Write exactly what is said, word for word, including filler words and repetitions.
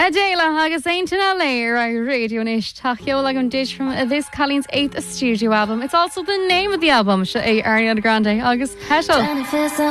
Adela agus Aintina Lair I radio nish Tachiola and dish from uh, this Colleen's eighth studio album. It's also the name of the album, Ariana Grande August Heschel.